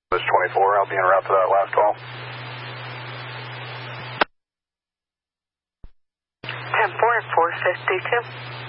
This 24, I'll be en route to that last call. 10-4 at 452.